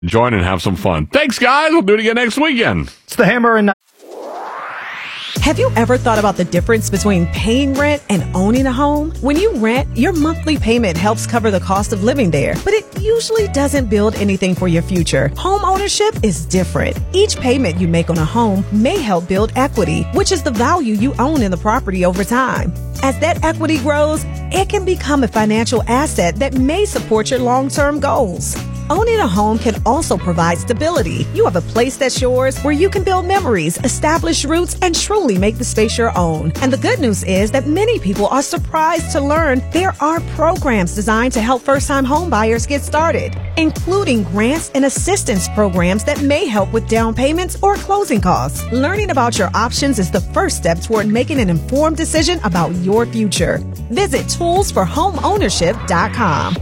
join and have some fun. Thanks, guys. We'll do it again next weekend. It's the Hammer and Have you ever thought about the difference between paying rent and owning a home? When you rent, your monthly payment helps cover the cost of living there, but it usually doesn't build anything for your future. Home ownership is different. Each payment you make on a home may help build equity, which is the value you own in the property over time. As that equity grows, it can become a financial asset that may support your long-term goals. Owning a home can also provide stability. You have a place that's yours where you can build memories, establish roots, and truly make the space your own. And the good news is that many people are surprised to learn there are programs designed to help first-time home buyers get started, including grants and assistance programs that may help with down payments or closing costs. Learning about your options is the first step toward making an informed decision about your future. Visit toolsforhomeownership.com.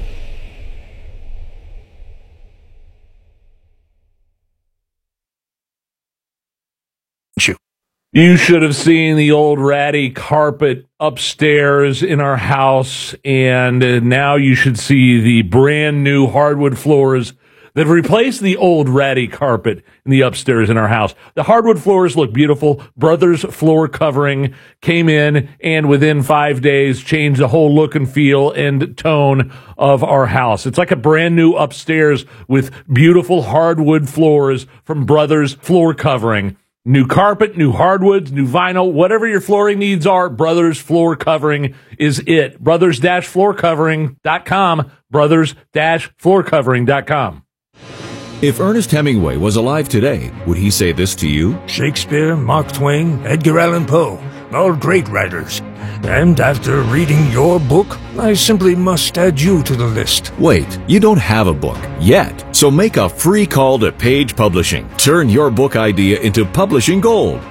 You should have seen the old ratty carpet upstairs in our house, and now you should see the brand new hardwood floors that have replaced the old ratty carpet in the upstairs in our house. The hardwood floors look beautiful. Brothers Floor Covering came in and within 5 days changed the whole look and feel and tone of our house. It's like a brand new upstairs with beautiful hardwood floors from Brothers Floor Covering. New carpet, new hardwoods, new vinyl, whatever your flooring needs are, Brothers Floor Covering is it. Brothers-floorcovering.com, brothers-floorcovering.com. If Ernest Hemingway was alive today, would he say this to you? Shakespeare, Mark Twain, Edgar Allan Poe, all great writers. And after reading your book, I simply must add you to the list. Wait, you don't have a book yet. So make a free call to Page Publishing. Turn your book idea into publishing gold.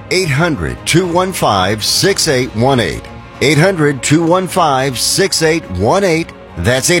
800-215-6818. 800-215-6818. That's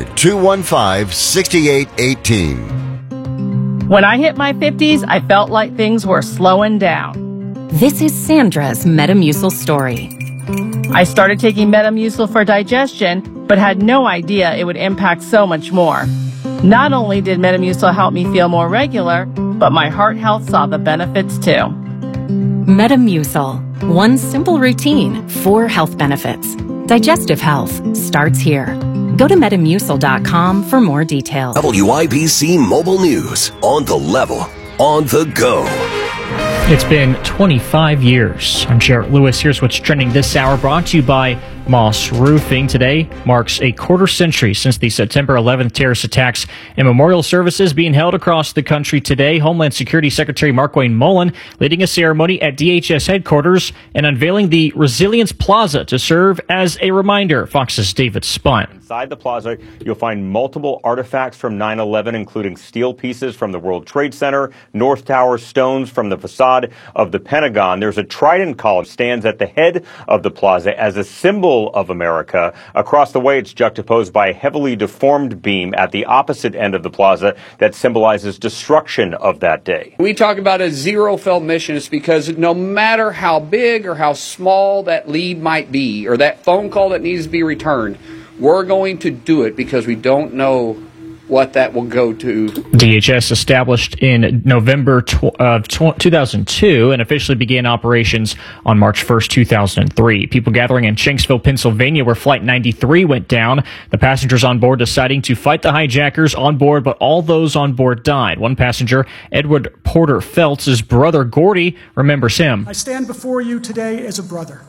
800-215-6818. When I hit my 50s, I felt like things were slowing down. This is Sandra's Metamucil story. I started taking Metamucil for digestion, but had no idea it would impact so much more. Not only did Metamucil help me feel more regular, but my heart health saw the benefits too. Metamucil. One simple routine, 4 health benefits. Digestive health starts here. Go to Metamucil.com for more details. WIBC Mobile News. On the level. On the go. It's been 25 years. I'm Jarrett Lewis. Here's what's trending this hour, brought to you by Moss Roofing. Today marks a quarter century since the September 11th terrorist attacks, and memorial services being held across the country today. Homeland Security Secretary Markwayne Mullin leading a ceremony at DHS headquarters and unveiling the Resilience Plaza to serve as a reminder. Fox's David Spunt. Inside the plaza, you'll find multiple artifacts from 9/11, including steel pieces from the World Trade Center, North Tower stones from the facade of the Pentagon. There's a trident column stands at the head of the plaza as a symbol of America. Across the way, it's juxtaposed by a heavily deformed beam at the opposite end of the plaza that symbolizes destruction of that day. We talk about a zero fail mission. It's because no matter how big or how small that lead might be, or that phone call that needs to be returned, we're going to do it because we don't know what that will go to. DHS established in November of 2002 and officially began operations on March 1st, 2003. People gathering in Shanksville, Pennsylvania, where Flight 93 went down. The passengers on board deciding to fight the hijackers on board, but all those on board died. One passenger, Edward Porter Phelps' brother Gordy, remembers him. I stand before you today as a brother.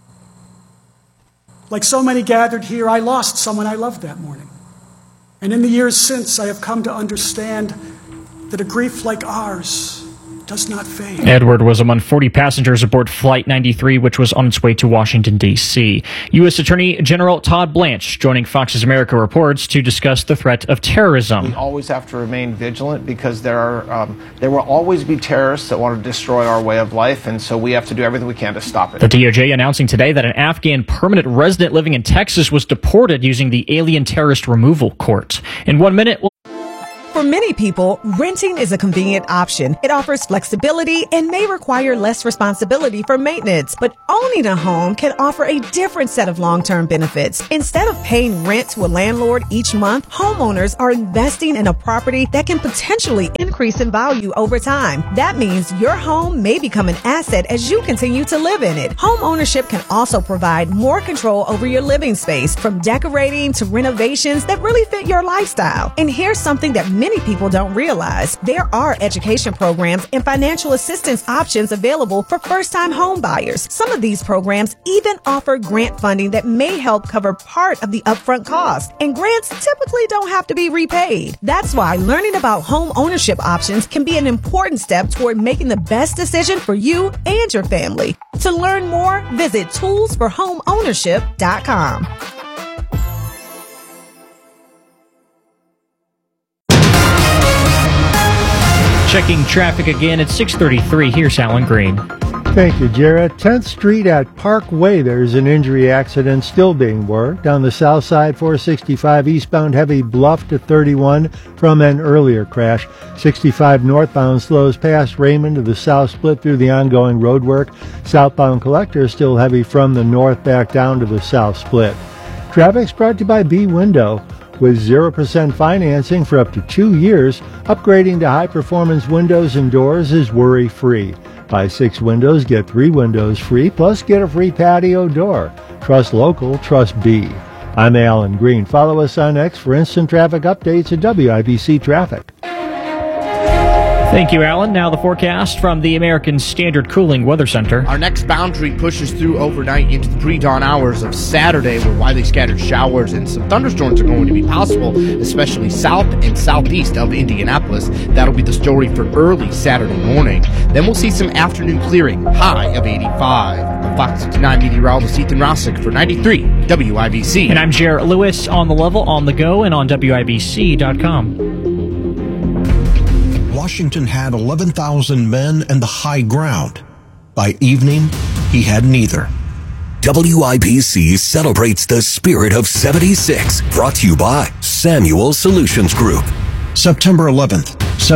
Like so many gathered here, I lost someone I loved that morning. And in the years since, I have come to understand that a grief like ours does not fade. Edward was among 40 passengers aboard Flight 93, which was on its way to Washington, D.C. U.S. Attorney General Todd Blanche joining Fox's America Reports to discuss the threat of terrorism. We always have to remain vigilant because there will always be terrorists that want to destroy our way of life, and so we have to do everything we can to stop it. The DOJ announcing today that an Afghan permanent resident living in Texas was deported using the Alien Terrorist Removal Court. In 1 minute, For many people, renting is a convenient option. It offers flexibility and may require less responsibility for maintenance. But owning a home can offer a different set of long-term benefits. Instead of paying rent to a landlord each month, homeowners are investing in a property that can potentially increase in value over time. That means your home may become an asset as you continue to live in it. Home ownership can also provide more control over your living space, from decorating to renovations that really fit your lifestyle. And here's something that many people don't realize. There are education programs and financial assistance options available for first-time home buyers. Some of these programs even offer grant funding that may help cover part of the upfront cost. And grants typically don't have to be repaid. That's why learning about home ownership options can be an important step toward making the best decision for you and your family. To learn more, visit toolsforhomeownership.com. Checking traffic again at 6:33. Here's Alan Green. Thank you, Jared. 10th Street at Parkway, there's an injury accident still being worked. On the south side, 465 eastbound heavy Bluff to 31 from an earlier crash. 65 northbound slows past Raymond to the south split through the ongoing road work. Southbound Collector still heavy from the north back down to the south split. Traffic's brought to you by B Window. With 0% financing for up to 2 years, upgrading to high-performance windows and doors is worry-free. Buy 6 windows, get 3 windows free, plus get a free patio door. Trust local, trust B. I'm Alan Green. Follow us on X for instant traffic updates at WIBC Traffic. Thank you, Alan. Now the forecast from the American Standard Cooling Weather Center. Our next boundary pushes through overnight into the pre-dawn hours of Saturday, where widely scattered showers and some thunderstorms are going to be possible, especially south and southeast of Indianapolis. That'll be the story for early Saturday morning. Then we'll see some afternoon clearing, high of 85. Fox 69 meteorologist Ethan Rossick for 93 WIBC. And I'm Jarrett Lewis. On the level, on the go, and on WIBC.com. Washington had 11,000 men and the high ground. By evening, he had neither. WIBC celebrates the spirit of 76, brought to you by Samuel Solutions Group. September 11th,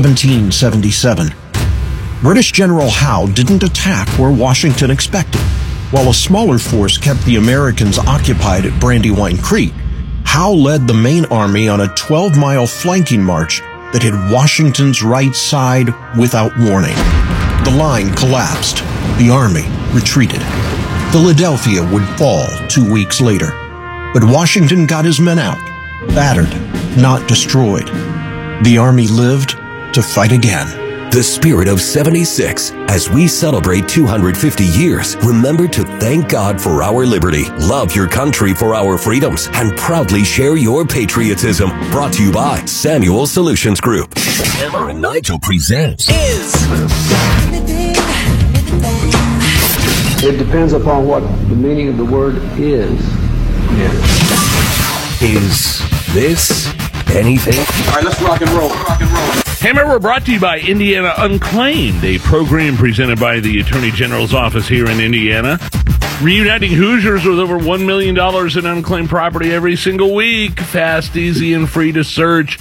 1777. British General Howe didn't attack where Washington expected. While a smaller force kept the Americans occupied at Brandywine Creek, Howe led the main army on a 12-mile flanking march that hit Washington's right side without warning. The line collapsed. The army retreated. Philadelphia would fall 2 weeks later. But Washington got his men out, battered, not destroyed. The army lived to fight again. The spirit of 76. As we celebrate 250 years, remember to thank God for our liberty, love your country for our freedoms, and proudly share your patriotism. Brought to you by Samuel Solutions Group. Hammer and Nigel presents It depends upon what the meaning of the word is. Is this anything? All right, let's rock and roll. Hammer, we're brought to you by Indiana Unclaimed, a program presented by the Attorney General's office here in Indiana. Reuniting Hoosiers with over $1 million in unclaimed property every single week. Fast, easy, and free to search.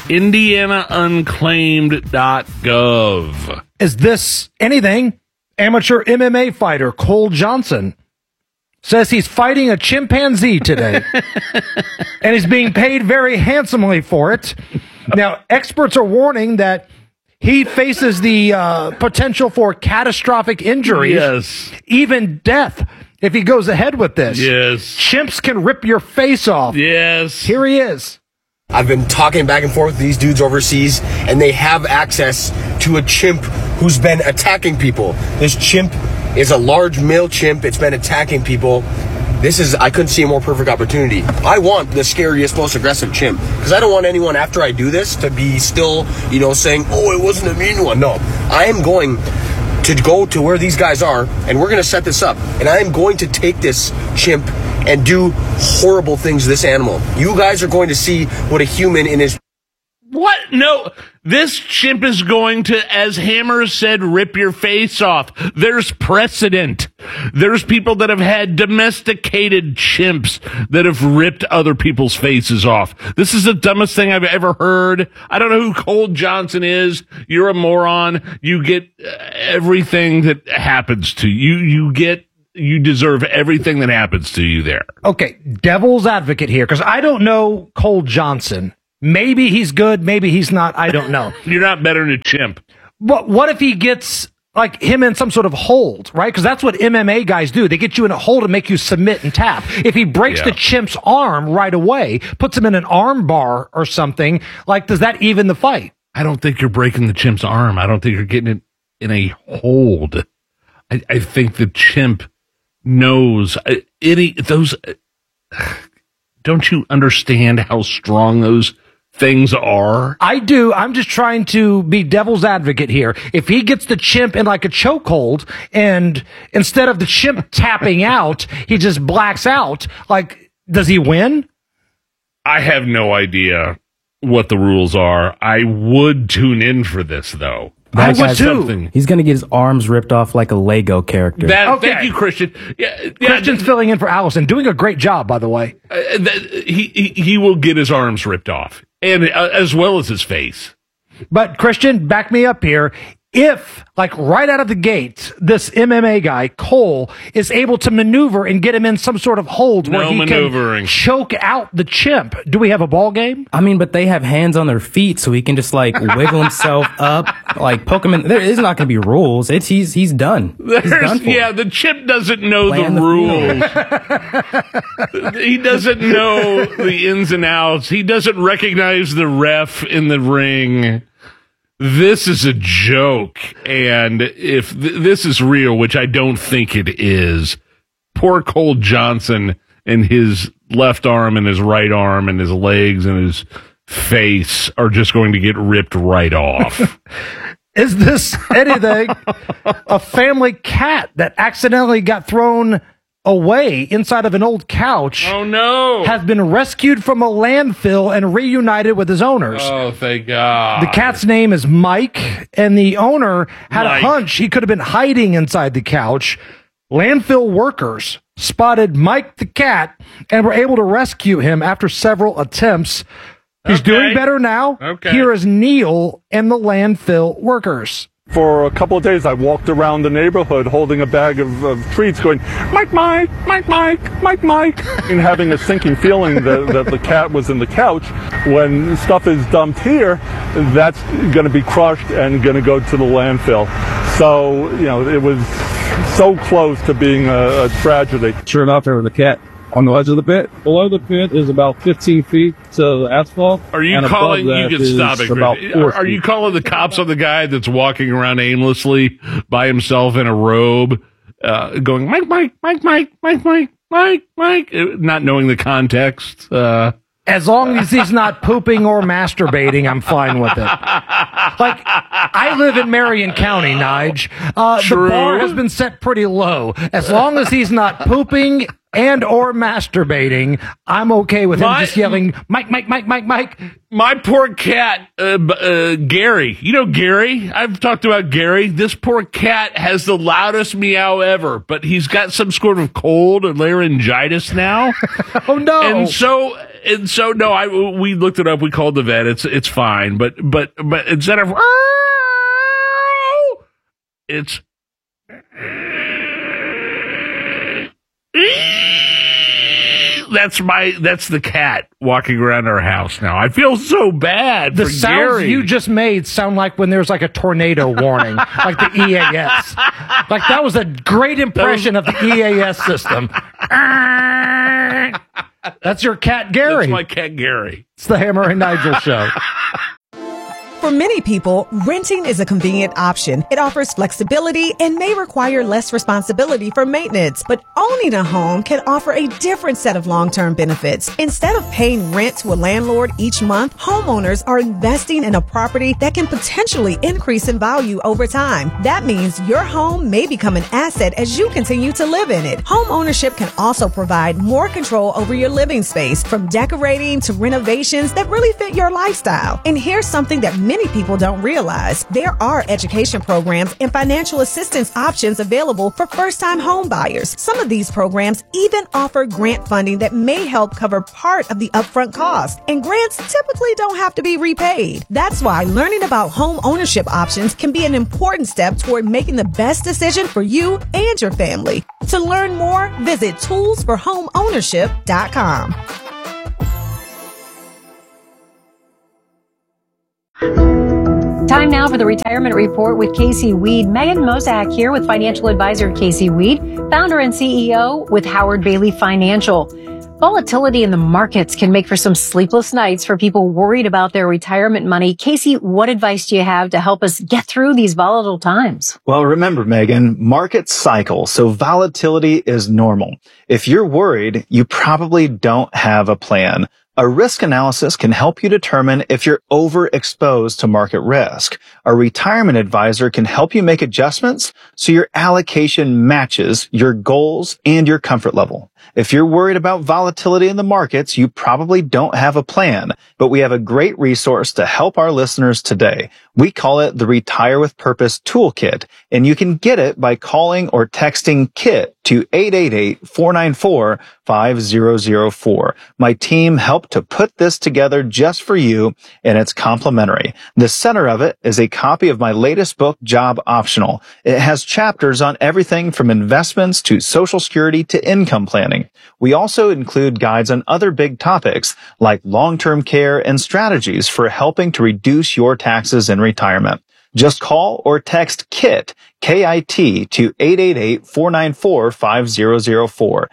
IndianaUnclaimed.gov. Is this anything? Amateur MMA fighter Cole Johnson says he's fighting a chimpanzee today. And he's being paid very handsomely for it. Now, experts are warning that he faces the potential for catastrophic injuries, yes, even death, if he goes ahead with this. Yes. Chimps can rip your face off. Yes. Here he is. I've been talking back and forth with these dudes overseas, and they have access to a chimp who's been attacking people. This chimp is a large male chimp. It's been attacking people. I couldn't see a more perfect opportunity. I want the scariest, most aggressive chimp, because I don't want anyone after I do this to be still, saying, oh, it wasn't a mean one. No, I am going to go to where these guys are, and we're going to set this up, and I am going to take this chimp and do horrible things to this animal. You guys are going to see what a human in his... What? No, this chimp is going to, as Hammer said, rip your face off. There's precedent. There's people that have had domesticated chimps that have ripped other people's faces off. This is the dumbest thing I've ever heard. I don't know who Cole Johnson is. You're a moron. You get everything that happens to you. You deserve everything that happens to you there. Okay, devil's advocate here, because I don't know Cole Johnson. Maybe he's good, maybe he's not, I don't know. You're not better than a chimp. But what if he gets, like, him in some sort of hold, right? Because that's what MMA guys do. They get you in a hold and make you submit and tap. If he breaks the chimp's arm right away, puts him in an arm bar or something, like, does that even the fight? I don't think you're breaking the chimp's arm. I don't think you're getting it in a hold. I think the chimp knows don't you understand how strong those things are? I do. I'm just trying to be devil's advocate here. If he gets the chimp in like a chokehold, and instead of the chimp tapping out, he just blacks out, like, does he win? I have no idea what the rules are. I would tune in for this, though. I would too. He's going to get his arms ripped off like a Lego character. Thank you, Christian. Christian's filling in for Allison, doing a great job, by the way. He will get his arms ripped off, and as well as his face. But Christian, back me up here. If, like, right out of the gate, this MMA guy, Cole, is able to maneuver and get him in some sort of hold where he can choke out the chimp, do we have a ball game? I mean, but they have hands on their feet, so he can just, like, wiggle himself up, like, poke him in. There is not going to be rules. He's done. He's done for. Yeah, the chimp doesn't know the rules. He doesn't know the ins and outs. He doesn't recognize the ref in the ring. This is a joke, and if this is real, which I don't think it is, poor Cole Johnson and his left arm and his right arm and his legs and his face are just going to get ripped right off. Is this anything? A family cat that accidentally got thrown away inside of an old couch. Oh, no. Has been rescued from a landfill and reunited with his owners. Oh, thank God. The cat's name is Mike, and the owner had a hunch he could have been hiding inside the couch. Landfill workers spotted Mike the cat and were able to rescue him after several attempts. He's doing better now. Here is Neil and the landfill workers. For a couple of days, I walked around the neighborhood holding a bag of treats going, Mike, Mike, Mike, Mike, Mike, Mike, and having a sinking feeling that the cat was in the couch. When stuff is dumped here, that's going to be crushed and going to go to the landfill. So, you know, it was so close to being a tragedy. Sure enough, there was a cat on the edge of the pit. Below the pit is about 15 feet to the asphalt. Are you calling? You can stop it. Are you calling the cops on the guy that's walking around aimlessly by himself in a robe, going Mike, Mike, Mike, Mike, Mike, Mike, Mike, Mike, not knowing the context? As long as he's not pooping or masturbating, I'm fine with it. Like, I live in Marion County, Nige. The bar has been set pretty low. As long as he's not pooping and or masturbating, I'm okay with him just yelling, Mike, Mike, Mike, Mike, Mike. My poor cat, Gary. You know Gary? I've talked about Gary. This poor cat has the loudest meow ever, but he's got some sort of cold or laryngitis now. Oh, no. And so, no, we looked it up. We called the vet. It's fine. But instead of, it's, that's the cat walking around our house now. I feel so bad for The sounds Gary. you just made sound like when there's like a tornado warning, like the EAS. Like that was a great impression of the EAS system. That's your cat, Gary. That's my cat, Gary. It's the Hammer and Nigel show. For many people, renting is a convenient option. It offers flexibility and may require less responsibility for maintenance. But owning a home can offer a different set of long-term benefits. Instead of paying rent to a landlord each month, homeowners are investing in a property that can potentially increase in value over time. That means your home may become an asset as you continue to live in it. Home ownership can also provide more control over your living space, from decorating to renovations that really fit your lifestyle. And here's something that many people don't realize. There are education programs and financial assistance options available for first-time home buyers. Some of these programs even offer grant funding that may help cover part of the upfront cost. And grants typically don't have to be repaid. That's why learning about home ownership options can be an important step toward making the best decision for you and your family. To learn more, visit toolsforhomeownership.com. Time now for the Retirement Report with Casey Weed. Megan Mozak here with financial advisor Casey Weed, founder and CEO with Howard Bailey Financial. Volatility in the markets can make for some sleepless nights for people worried about their retirement money. Casey, what advice do you have to help us get through these volatile times? Well, remember, Megan, markets cycle, so volatility is normal. If you're worried, you probably don't have a plan. A risk analysis can help you determine if you're overexposed to market risk. A retirement advisor can help you make adjustments so your allocation matches your goals and your comfort level. If you're worried about volatility in the markets, you probably don't have a plan, but we have a great resource to help our listeners today. We call it the Retire with Purpose Toolkit, and you can get it by calling or texting KIT to 888-494-5004. My team helped to put this together just for you, and it's complimentary. The center of it is a copy of my latest book, Job Optional. It has chapters on everything from investments to Social Security to income planning. We also include guides on other big topics like long-term care and strategies for helping to reduce your taxes in retirement. Just call or text KIT, K-I-T, to 888-494-5004,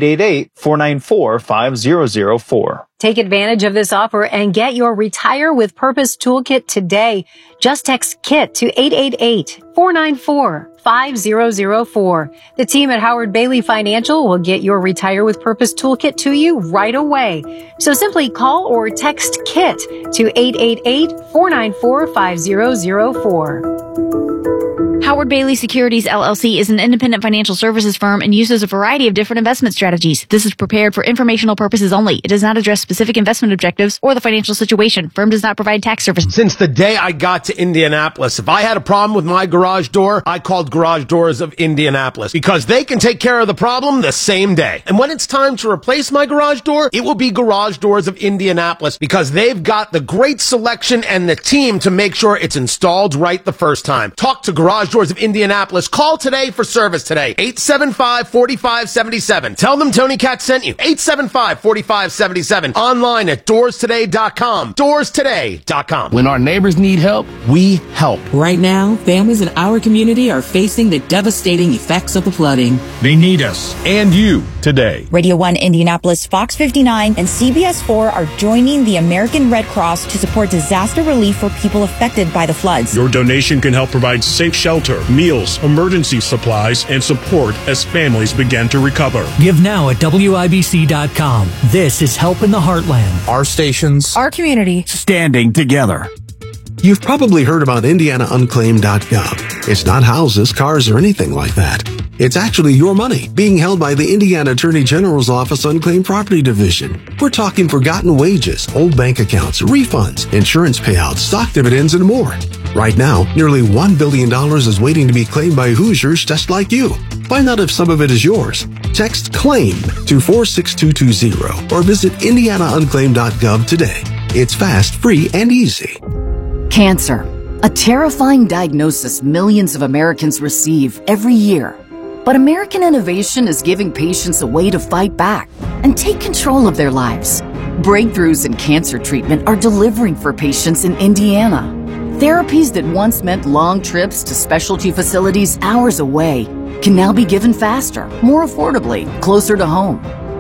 888-494-5004. Take advantage of this offer and get your Retire with Purpose Toolkit today. Just text KIT to 888-494-5004. The team at Howard Bailey Financial will get your Retire with Purpose Toolkit to you right away. So simply call or text KIT to 888-494-5004. Howard Bailey Securities LLC is an independent financial services firm and uses a variety of different investment strategies. This is prepared for informational purposes only. It does not address specific investment objectives or the financial situation. Firm does not provide tax services. Since the day I got to Indianapolis, if I had a problem with my garage door, I called Garage Doors of Indianapolis because they can take care of the problem the same day. And when it's time to replace my garage door, it will be Garage Doors of Indianapolis because they've got the great selection and the team to make sure it's installed right the first time. Talk to Garage Doors of Indianapolis. Call today for service today. 875-4577. Tell them Tony Katz sent you. 875-4577. Online at doorstoday.com. Doorstoday.com. When our neighbors need help, we help. Right now, families in our community are facing the devastating effects of the flooding. They need us and you today. Radio 1 Indianapolis, Fox 59, and CBS 4 are joining the American Red Cross to support disaster relief for people affected by the floods. Your donation can help provide safe shelter, meals, emergency supplies, and support as families begin to recover. Give now at WIBC.com. This is Help in the Heartland. Our stations. Our community. Standing together. You've probably heard about IndianaUnclaimed.gov. It's not houses, cars, or anything like that. It's actually your money being held by the Indiana Attorney General's Office Unclaimed Property Division. We're talking forgotten wages, old bank accounts, refunds, insurance payouts, stock dividends, and more. Right now, nearly $1 billion is waiting to be claimed by Hoosiers just like you. Find out if some of it is yours. Text CLAIM to 46220 or visit IndianaUnclaimed.gov today. It's fast, free, and easy. Cancer, a terrifying diagnosis millions of Americans receive every year. But American innovation is giving patients a way to fight back and take control of their lives. Breakthroughs in cancer treatment are delivering for patients in Indiana. Therapies that once meant long trips to specialty facilities hours away can now be given faster, more affordably, closer to home.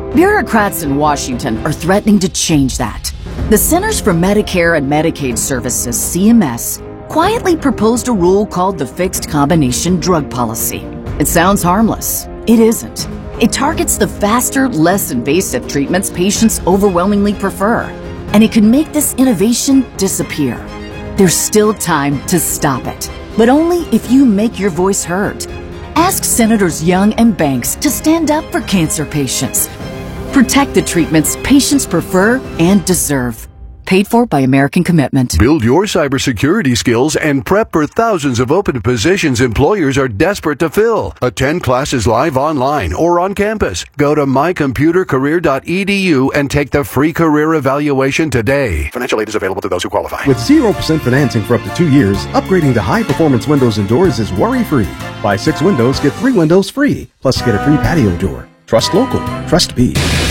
Bureaucrats in Washington are threatening to change that. The Centers for Medicare and Medicaid Services, CMS, quietly proposed a rule called the Fixed Combination Drug Policy. It sounds harmless. It isn't. It targets the faster, less invasive treatments patients overwhelmingly prefer, and it could make this innovation disappear. There's still time to stop it, but only if you make your voice heard. Ask Senators Young and Banks to stand up for cancer patients. Protect the treatments patients prefer and deserve. Paid for by American Commitment. Build your cybersecurity skills and prep for thousands of open positions employers are desperate to fill. Attend classes live online or on campus. Go to mycomputercareer.edu and take the free career evaluation today. Financial aid is available to those who qualify. With 0% financing for up to 2 years, upgrading to high-performance windows and doors is worry-free. Buy 6 windows, get 3 windows free. Plus, get a free patio door. Trust local. Trust B.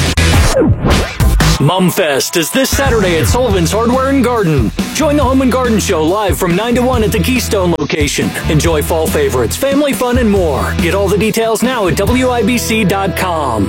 Mumfest is this Saturday at Sullivan's Hardware and Garden. Join the Home and Garden Show live from 9 to 1 at the Keystone location. Enjoy fall favorites, family fun, and more. Get all the details now at WIBC.com.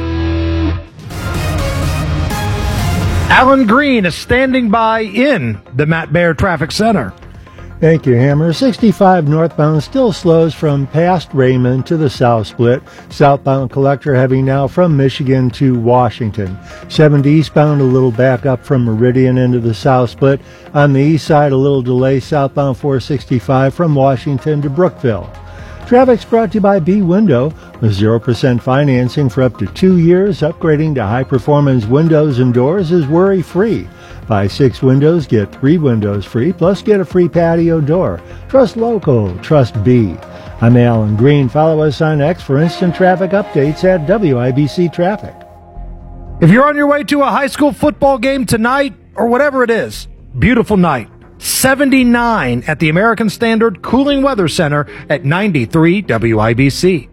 Alan Green is standing by in the Matt Baer Traffic Center. Thank you, Hammer. 65 northbound still slows from past Raymond to the South Split. Southbound collector heavy now from Michigan to Washington. 70 eastbound a little back up from Meridian into the South Split. On the east side, a little delay southbound 465 from Washington to Brookville. Traffic's brought to you by B-Window. With 0% financing for up to 2 years, upgrading to high-performance windows and doors is worry-free. Buy 6 windows, get 3 windows free, plus get a free patio door. Trust local, trust B. I'm Alan Green. Follow us on X for instant traffic updates at WIBC Traffic. If you're on your way to a high school football game tonight, or whatever it is, beautiful night. 79 at the American Standard Cooling Weather Center at 93 WIBC.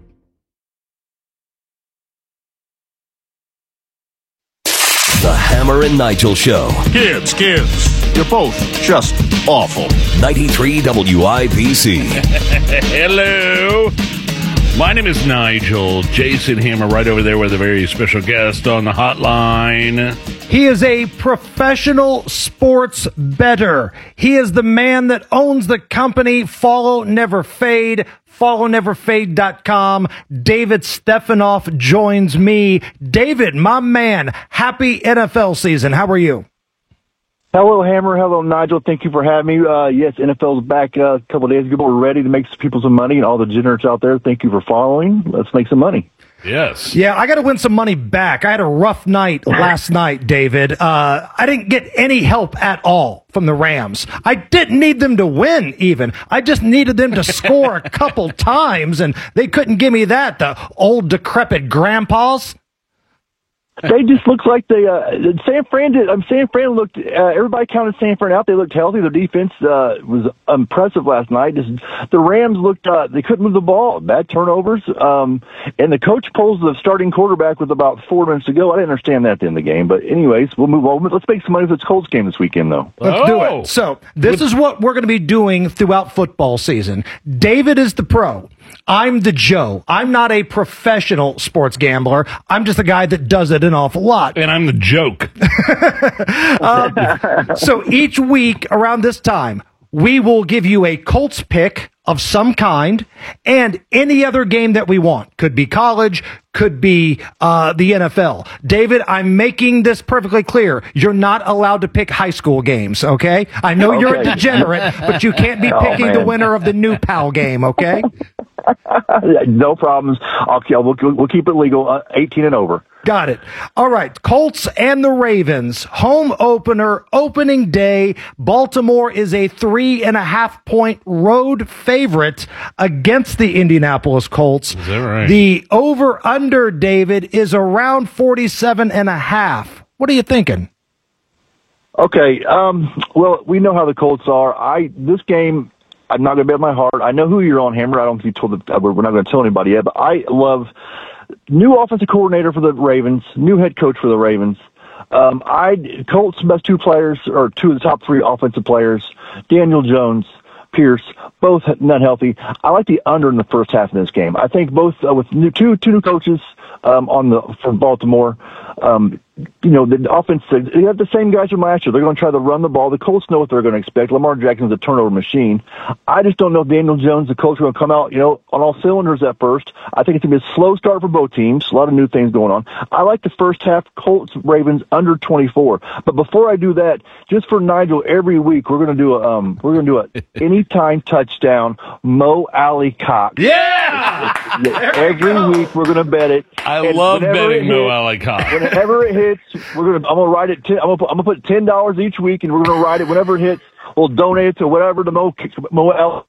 The Hammer and Nigel Show. Kids, you're both just awful. 93 WIBC. Hello. My name is Nigel. Jason Hammer right over there with a very special guest on the hotline. He is a professional sports bettor. He is the man that owns the company Follow Never Fade. FollowNeverFade.com. David Stefanoff joins me. David, my man, happy NFL season. How are you? Hello, Hammer. Hello, Nigel. Thank you for having me. Yes, NFL's back a couple of days ago. We're ready to make some people some money, and all the degenerates out there, thank you for following. Let's make some money. Yes. Yeah, I got to win some money back. I had a rough night last night, David. I didn't get any help at all from the Rams. I didn't need them to win, even. I just needed them to score a couple times, and they couldn't give me that, the old decrepit grandpas. They just look like San Fran did. San Fran looked. Everybody counted San Fran out. They looked healthy. Their defense was impressive last night. The Rams looked. They couldn't move the ball. Bad turnovers. And the coach pulls the starting quarterback with about 4 minutes to go. I didn't understand that at the end of the game. But anyways, we'll move on. Let's make some money for this Colts game this weekend, though. Let's do it. So this is what we're going to be doing throughout football season. David is the pro. I'm the Joe. I'm not a professional sports gambler. I'm just a guy that does it an awful lot. And I'm the joke. So each week around this time, we will give you a Colts pick of some kind and any other game that we want. Could be college, could be the NFL. David, I'm making this perfectly clear. You're not allowed to pick high school games, okay? I know you're a degenerate, but you can't be picking the winner of the New Pal game, okay? No problems. We'll keep it legal, 18 and over. Got it. All right. Colts and the Ravens. Home opener, opening day. Baltimore is a 3.5-point road favorite against the Indianapolis Colts. Is that right? The over-under, David, is around 47.5. What are you thinking? Okay. Well, we know how the Colts are. This game, I'm not going to bet my heart. I know who you're on, Hammer. I don't think you told we're not going to tell anybody yet, but I love new offensive coordinator for the Ravens, new head coach for the Ravens. Colts' best 2 players, or 2 of the top 3 offensive players, Daniel Jones, Pierce, both not healthy. I like the under in the first half of this game. I think both with two new coaches from Baltimore. The offense, they have the same guys from last year. They're going to try to run the ball. The Colts know what they're going to expect. Lamar Jackson's a turnover machine. I just don't know if Daniel Jones, the coach, are going to come out, on all cylinders at first. I think it's going to be a slow start for both teams. A lot of new things going on. I like the first half Colts-Ravens under 24. But before I do that, just for Nigel, every week we're going to do a anytime touchdown Mo Alley Cox. Yeah! Every week we're going to bet it. I love betting Mo Alley Cox. Whenever it hits, I'm gonna write it. I'm gonna put $10 each week, and we're gonna write it. Whenever it hits, we'll donate it to whatever the Mo Alley.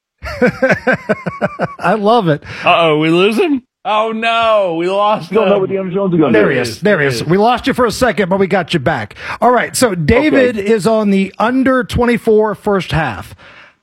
I love it. We lose him? Oh no, we lost him. Don't know what Daniel Jones is going to do. There he is. We lost you for a second, but we got you back. All right, so David is on the under 24 first half.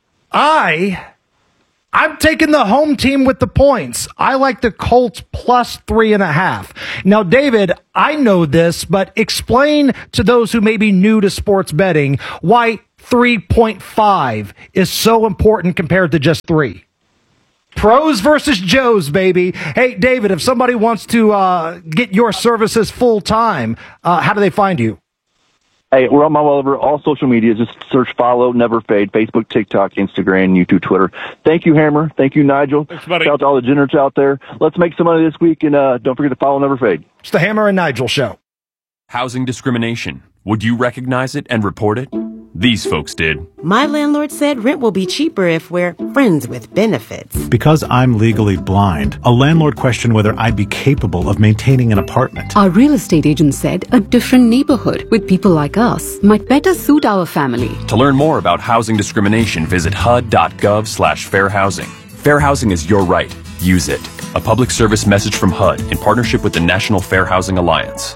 I'm taking the home team with the points. I like the Colts plus 3.5. Now, David, I know this, but explain to those who may be new to sports betting why 3.5 is so important compared to just 3. Pros versus Joes, baby. Hey, David, if somebody wants to get your services full time, how do they find you? Hey, we're on all over all social media. Just search Follow Never Fade, Facebook, TikTok, Instagram, YouTube, Twitter. Thank you, Hammer. Thank you, Nigel. Thanks, buddy. Shout out to all the generous out there. Let's make some money this week, and don't forget to follow Never Fade. It's the Hammer and Nigel Show. Housing discrimination. Would you recognize it and report it? These folks did. My landlord said rent will be cheaper if we're friends with benefits. Because I'm legally blind, a landlord questioned whether I'd be capable of maintaining an apartment. Our real estate agent said a different neighborhood with people like us might better suit our family. To learn more about housing discrimination, visit HUD.gov/fairhousing. Fair housing is your right. Use it. A public service message from HUD in partnership with the National Fair Housing Alliance.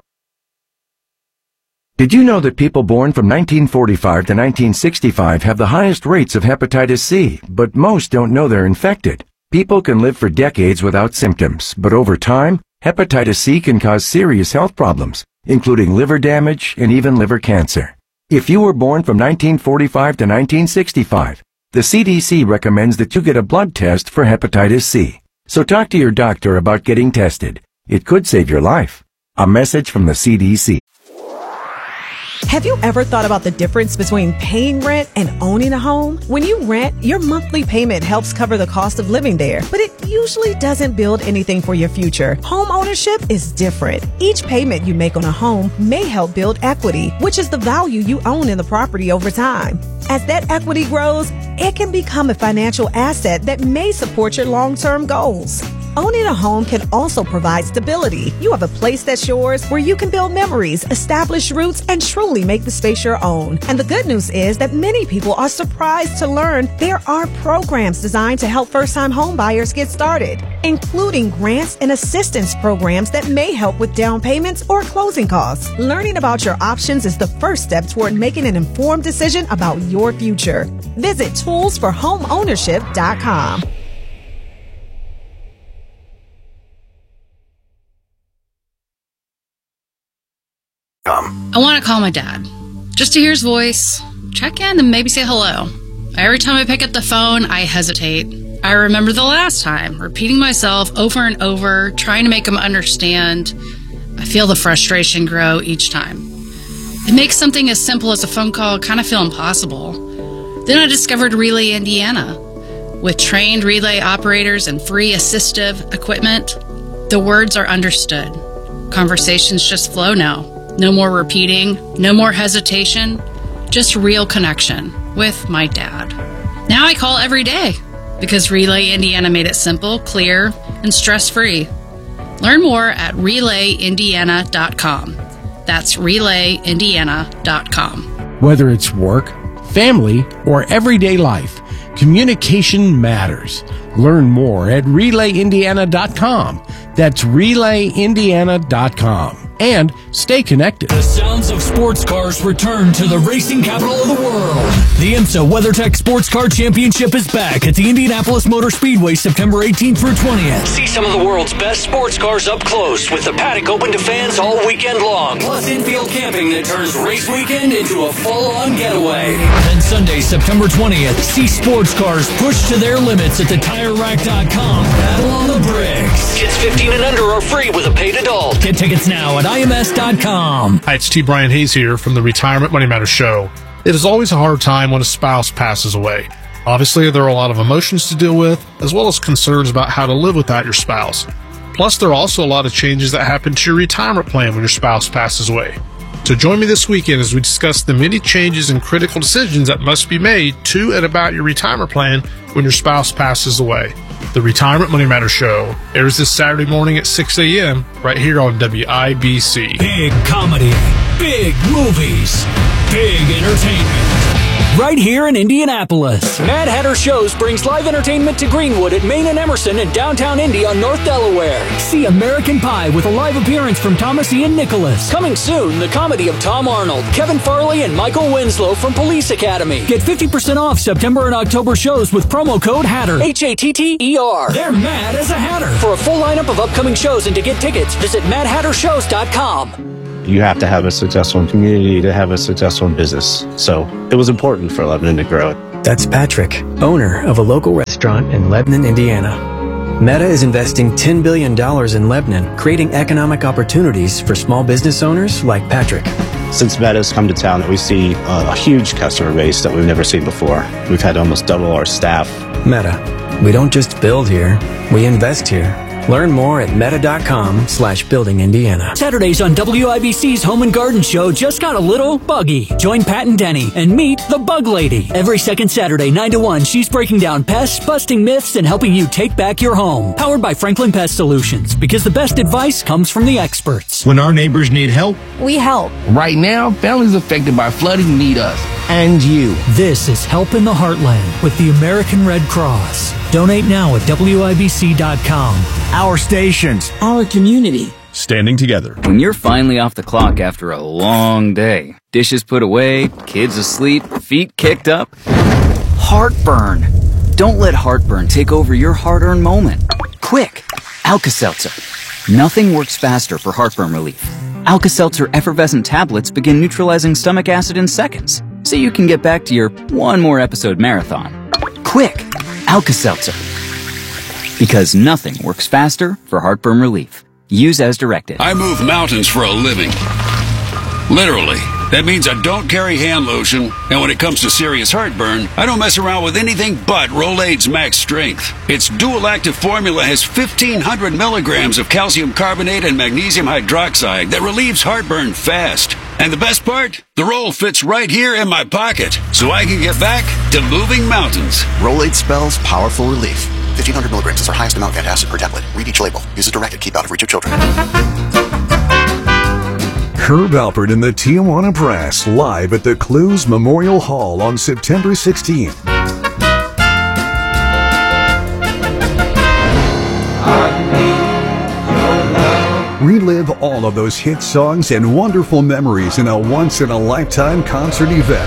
Did you know that people born from 1945 to 1965 have the highest rates of hepatitis C, but most don't know they're infected? People can live for decades without symptoms, but over time, hepatitis C can cause serious health problems, including liver damage and even liver cancer. If you were born from 1945 to 1965, the CDC recommends that you get a blood test for hepatitis C. So talk to your doctor about getting tested. It could save your life. A message from the CDC. Have you ever thought about the difference between paying rent and owning a home? When you rent, your monthly payment helps cover the cost of living there, but it usually doesn't build anything for your future. Home ownership is different. Each payment you make on a home may help build equity, which is the value you own in the property over time. As that equity grows, it can become a financial asset that may support your long-term goals. Owning a home can also provide stability. You have a place that's yours where you can build memories, establish roots, and truly make the space your own. And the good news is that many people are surprised to learn there are programs designed to help first-time home buyers get started, including grants and assistance programs that may help with down payments or closing costs. Learning about your options is the first step toward making an informed decision about your future. Visit toolsforhomeownership.com. I want to call my dad, just to hear his voice, check in, and maybe say hello. Every time I pick up the phone, I hesitate. I remember the last time, repeating myself over and over, trying to make him understand. I feel the frustration grow each time. It makes something as simple as a phone call kind of feel impossible. Then I discovered Relay Indiana. With trained relay operators and free assistive equipment, the words are understood. Conversations just flow now. No more repeating, no more hesitation, just real connection with my dad. Now I call every day because Relay Indiana made it simple, clear, and stress-free. Learn more at RelayIndiana.com. That's RelayIndiana.com. Whether it's work, family, or everyday life, communication matters. Learn more at RelayIndiana.com. That's RelayIndiana.com. and stay connected. The sounds of sports cars return to the racing capital of the world. The IMSA WeatherTech Sports Car Championship is back at the Indianapolis Motor Speedway September 18th through 20th. See some of the world's best sports cars up close with the paddock open to fans all weekend long. Plus infield camping that turns race weekend into a full-on getaway. Then Sunday, September 20th, see sports cars pushed to their limits at the TireRack.com. Battle on the bricks. Kids 15 and under are free with a paid adult. Get tickets now at IMS.com. Hi, it's T. Brian Hayes here from the Retirement Money Matters Show. It is always a hard time when a spouse passes away. Obviously, there are a lot of emotions to deal with, as well as concerns about how to live without your spouse. Plus, there are also a lot of changes that happen to your retirement plan when your spouse passes away. So join me this weekend as we discuss the many changes and critical decisions that must be made to and about your retirement plan when your spouse passes away. The Retirement Money Matters Show airs this Saturday morning at 6 a.m. right here on WIBC. Big comedy, big movies, big entertainment. Right here in Indianapolis. Mad Hatter Shows brings live entertainment to Greenwood at Main and Emerson in downtown Indy on North Delaware. See American Pie with a live appearance from Thomas Ian Nicholas. Coming soon, the comedy of Tom Arnold, Kevin Farley, and Michael Winslow from Police Academy. Get 50% off September and October shows with promo code HATTER. HATTER. They're mad as a Hatter. For a full lineup of upcoming shows and to get tickets, visit MadHatterShows.com. You have to have a successful community to have a successful business. So it was important for Lebanon to grow it. That's Patrick, owner of a local restaurant in Lebanon, Indiana. Meta is investing $10 billion in Lebanon, creating economic opportunities for small business owners like Patrick. Since Meta's come to town, we see a huge customer base that we've never seen before. We've had almost double our staff. Meta. We don't just build here, we invest here. Learn more at meta.com/buildingindiana. Saturdays on WIBC's Home and Garden Show just got a little buggy. Join Pat and Denny and meet the Bug Lady. Every second Saturday, 9 to 1, she's breaking down pests, busting myths, and helping you take back your home. Powered by Franklin Pest Solutions, because the best advice comes from the experts. When our neighbors need help, we help. Right now, families affected by flooding need us and you. This is Help in the Heartland with the American Red Cross. Donate now at WIBC.com. Our stations, our community. Standing together. When you're finally off the clock after a long day, dishes put away, kids asleep, feet kicked up. Heartburn. Don't let heartburn take over your hard-earned moment. Quick, Alka-Seltzer. Nothing works faster for heartburn relief. Alka-Seltzer effervescent tablets begin neutralizing stomach acid in seconds, so you can get back to your one more episode marathon. Quick, Alka-Seltzer. Because nothing works faster for heartburn relief. Use as directed. I move mountains for a living. Literally. That means I don't carry hand lotion, and when it comes to serious heartburn, I don't mess around with anything but Rolaids Max Strength. Its dual-active formula has 1,500 milligrams of calcium carbonate and magnesium hydroxide that relieves heartburn fast. And the best part? The roll fits right here in my pocket, so I can get back to moving mountains. Rolaids spells powerful relief. 1,500 milligrams is our highest amount of antacid per tablet. Read each label. Use as directed. Keep out of reach of children. Herb Alpert and the Tijuana Brass live at the Clues Memorial Hall on September 16th. Relive all of those hit songs and wonderful memories in a once-in-a-lifetime concert event.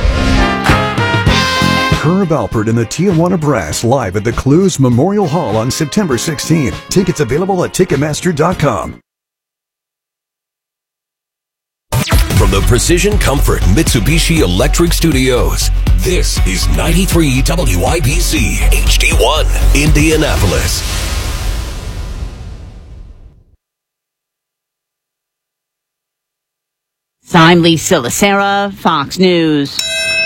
Herb Alpert and the Tijuana Brass live at the Clues Memorial Hall on September 16th. Tickets available at Ticketmaster.com. From the Precision Comfort Mitsubishi Electric Studios, this is 93 WIBC HD1, Indianapolis. I'm Lisa Lacera, Fox News.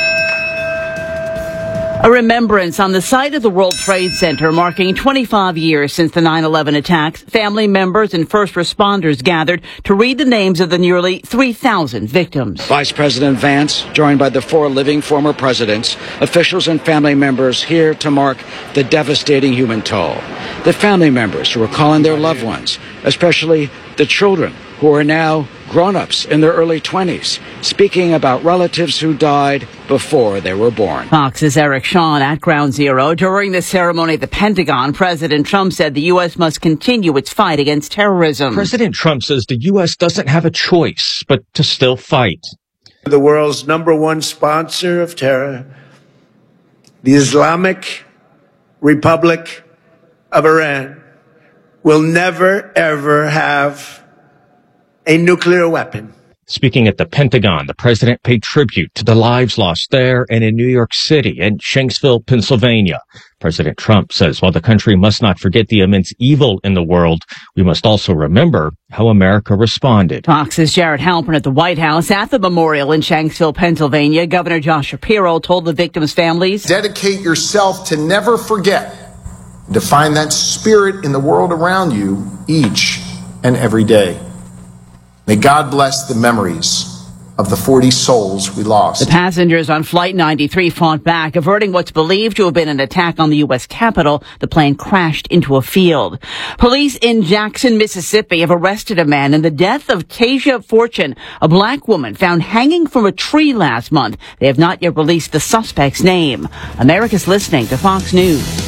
A remembrance on the site of the World Trade Center marking 25 years since the 9/11 attacks. Family members and first responders gathered to read the names of the nearly 3,000 victims. Vice President Vance, joined by the 4 living former presidents, officials and family members here to mark the devastating human toll. The family members who are calling their loved ones, especially the children who are now grown-ups in their early 20s, speaking about relatives who died before they were born. Fox's Eric Shawn at Ground Zero. During the ceremony at the Pentagon, President Trump said the U.S. must continue its fight against terrorism. President Trump says the U.S. doesn't have a choice but to still fight. The world's #1 sponsor of terror, the Islamic Republic of Iran, will never, ever have a nuclear weapon. Speaking at the Pentagon, the president paid tribute to the lives lost there and in New York City and Shanksville, Pennsylvania. President Trump says while the country must not forget the immense evil in the world, we must also remember how America responded. Fox's Jared Halpern at the White House. At the memorial in Shanksville, Pennsylvania, Governor Josh Shapiro told the victims' families, dedicate yourself to never forget, to find that spirit in the world around you each and every day. May God bless the memories of the 40 souls we lost. The passengers on Flight 93 fought back, averting what's believed to have been an attack on the U.S. Capitol. The plane crashed into a field. Police in Jackson, Mississippi have arrested a man in the death of Tasia Fortune, a black woman found hanging from a tree last month. They have not yet released the suspect's name. America's listening to Fox News.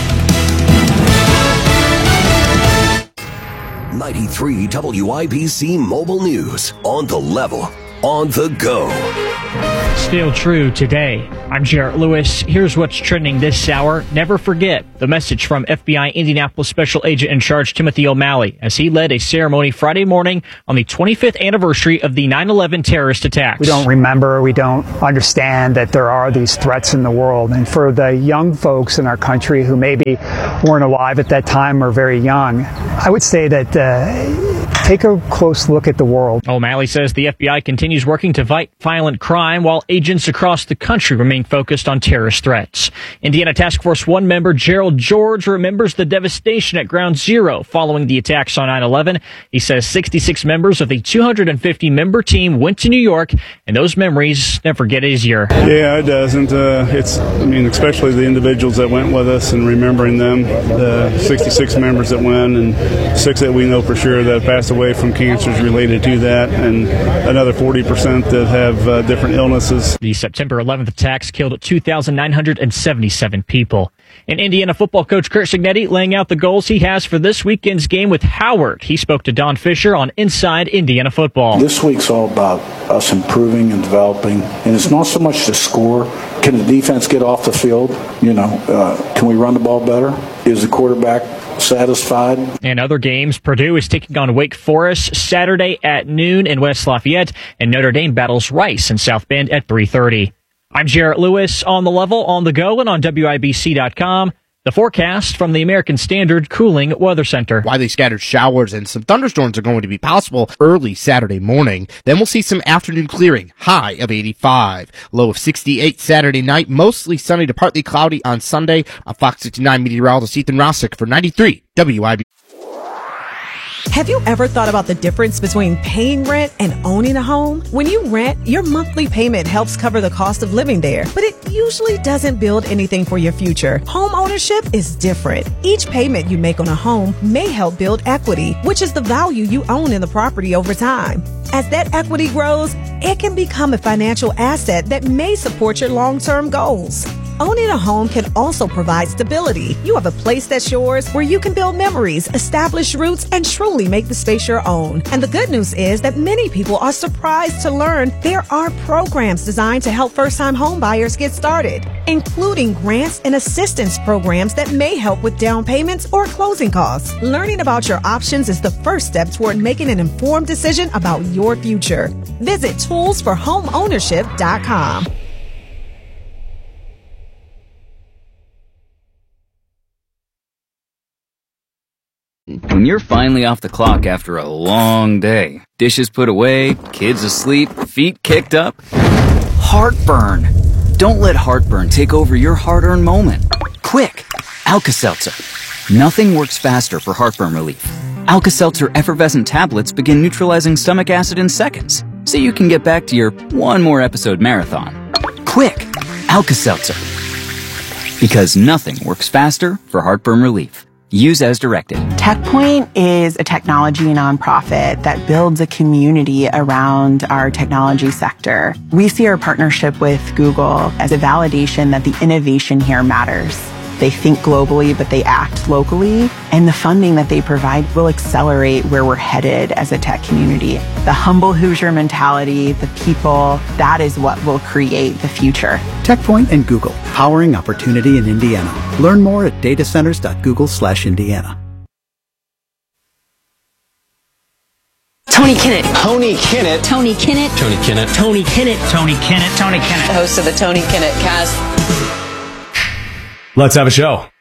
93 WIBC Mobile News. On the level. On the go. Still true today. I'm Jarrett Lewis. Here's what's trending this hour. Never forget the message from FBI Indianapolis Special Agent in Charge Timothy O'Malley as he led a ceremony Friday morning on the 25th anniversary of the 9/11 terrorist attacks. We don't remember, we don't understand that there are these threats in the world. And for the young folks in our country who maybe weren't alive at that time or very young, I would say that take a close look at the world. O'Malley says the FBI continues working to fight violent crime while agents across the country remain focused on terrorist threats. Indiana Task Force 1 member Gerald George remembers the devastation at Ground Zero following the attacks on 9/11. He says 66 members of the 250-member team went to New York, and those memories never get easier. Yeah, it doesn't. Especially the individuals that went with us and remembering them, the 66 members that went and 6 that we know for sure that passed away from cancers related to that, and another 40% that have different illnesses. The September 11th attacks killed 2,977 people. And Indiana football coach Curt Cignetti laying out the goals he has for this weekend's game with Howard. He spoke to Don Fisher on Inside Indiana Football. This week's all about us improving and developing, and it's not so much the score. Can the defense get off the field? Can we run the ball better? Is the quarterback satisfied? And other games, Purdue is taking on Wake Forest Saturday at noon in West Lafayette, and Notre Dame battles Rice in South Bend at 3:30. I'm Jarrett Lewis on the level, on the go, and on WIBC.com. The forecast from the American Standard Cooling Weather Center. Widely scattered showers and some thunderstorms are going to be possible early Saturday morning. Then we'll see some afternoon clearing. High of 85. Low of 68 Saturday night. Mostly sunny to partly cloudy on Sunday. A Fox 69 meteorologist Ethan Rossick for 93 WIBC. Have you ever thought about the difference between paying rent and owning a home? When you rent, your monthly payment helps cover the cost of living there, but it usually doesn't build anything for your future. Home ownership is different. Each payment you make on a home may help build equity, which is the value you own in the property over time. As that equity grows, it can become a financial asset that may support your long-term goals. Owning a home can also provide stability. You have a place that's yours where you can build memories, establish roots, and truly make the space your own. And the good news is that many people are surprised to learn there are programs designed to help first-time home buyers get started, including grants and assistance programs that may help with down payments or closing costs. Learning about your options is the first step toward making an informed decision about your future. Visit toolsforhomeownership.com. When you're finally off the clock after a long day, dishes put away, kids asleep, feet kicked up, heartburn. Don't let heartburn take over your hard-earned moment. Quick, Alka-Seltzer. Nothing works faster for heartburn relief. Alka-Seltzer effervescent tablets begin neutralizing stomach acid in seconds, so you can get back to your one more episode marathon. Quick, Alka-Seltzer. Because nothing works faster for heartburn relief. Use as directed. TechPoint is a technology nonprofit that builds a community around our technology sector. We see our partnership with Google as a validation that the innovation here matters. They think globally, but they act locally, and the funding that they provide will accelerate where we're headed as a tech community. The humble Hoosier mentality, the people, that is what will create the future. TechPoint and Google, powering opportunity in Indiana. Learn more at datacenters.google/Indiana. Tony Kinnett. Tony Kinnett. Tony Kinnett. Tony Kinnett. Tony Kinnett. Tony Kinnett. Tony Kinnett. The host of the Tony Kinnett Cast. Let's have a show.